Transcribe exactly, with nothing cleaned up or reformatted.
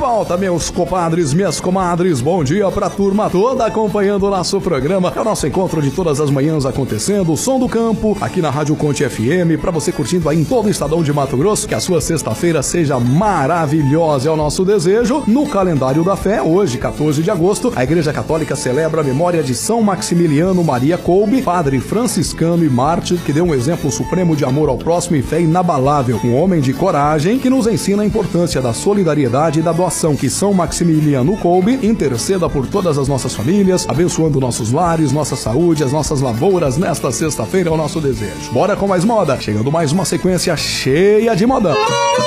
volta, meus compadres, minhas comadres, bom dia pra turma toda acompanhando o nosso programa. É o nosso encontro de todas as manhãs acontecendo, o som do campo, aqui na Rádio Conte F M, pra você curtindo aí em todo o estadão de Mato Grosso, que a sua sexta-feira seja maravilhosa, é o nosso desejo. No calendário da fé, hoje, quatorze de agosto, a Igreja Católica celebra a memória de São Maximiliano Maria Kolbe, padre franciscano e mártir, que deu um exemplo supremo de amor ao próximo e fé inabalável, um homem de coragem que nos ensina a importância da solidariedade e da doação. Que São Maximiliano Kolbe interceda por todas as nossas famílias, abençoando nossos lares, nossa saúde, as nossas lavouras. Nesta sexta-feira é o nosso desejo. Bora com mais moda, chegando mais uma sequência cheia de modão.